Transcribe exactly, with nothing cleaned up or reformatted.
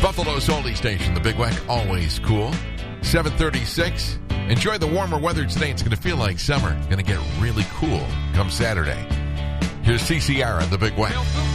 Buffalo's oldie station, the Big Weck, always cool. seven thirty-six. Enjoy the warmer weather today. It's going to feel like summer. Going to get really cool come Saturday. Here's C C R on the Big Weck.